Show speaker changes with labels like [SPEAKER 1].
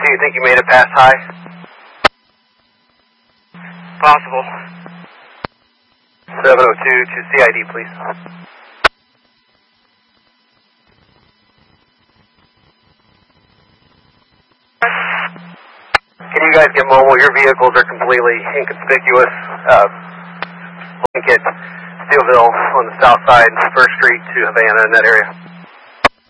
[SPEAKER 1] you think you made it past high?
[SPEAKER 2] Possible.
[SPEAKER 1] 702 to CID, please. Can you guys get mobile? Your vehicles are completely inconspicuous. Blanket, Steelville on the south side, 1st Street to Havana in that area.